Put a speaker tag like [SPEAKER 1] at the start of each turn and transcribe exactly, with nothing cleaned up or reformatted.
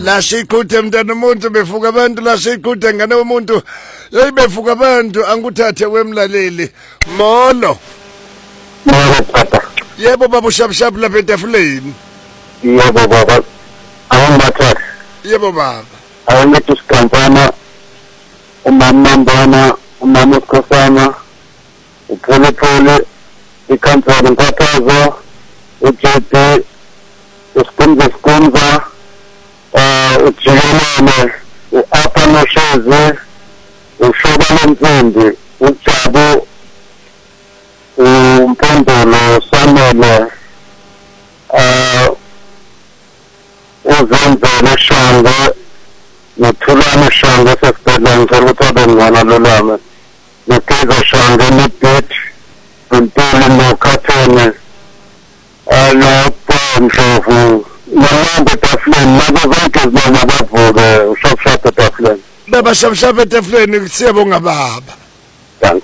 [SPEAKER 1] lasha iqhuthe mntana umuntu befuka abantu lasha iqhuthe ngane umuntu hey befuka abantu anguthathe wemlaleli molo
[SPEAKER 2] Molo tata.
[SPEAKER 1] yebo baba ushapshap lapha etafuleni
[SPEAKER 2] Yebo baba. Awungathatha.
[SPEAKER 1] yebo baba
[SPEAKER 2] Awungathi usikhambana umama mbona umama uSkhosana uphole ikhansela inkathazo uJP uSkhumza Skhumza eh uJilane uApha Nosheze uShobana Mtsimbi uJabu uMpondolo Samele eh uzenzele Shanga nothulana Shanga sesibhedlela ngicela ukuthi abe ngwana lolame nokeza Shanga nebet uNtuli noKhathene alopondlovu namanda etafuleni nazo zonke izibona bavuke ushapshap etafuleni
[SPEAKER 1] baba shapshap etafuleni siyabonga baba